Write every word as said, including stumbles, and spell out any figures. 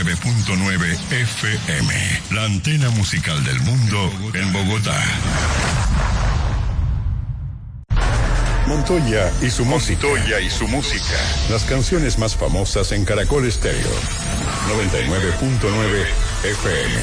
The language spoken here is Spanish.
nueve punto nueve F M, la antena musical del mundo en Bogotá. Montoya y su música. Montoya y su música. Las canciones más famosas en Caracol Estéreo. noventa y nueve punto nueve F M.